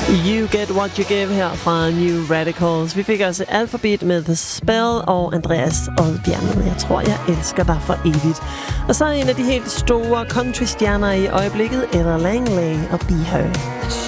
You Get What You Give her fra New Radicals. Vi fik også Alphabet med The Spell og Andreas Odbjerg med Jeg tror, jeg elsker dig for evigt. Og så er en af de helt store country-stjerner i øjeblikket, Ella Langley og Be Her.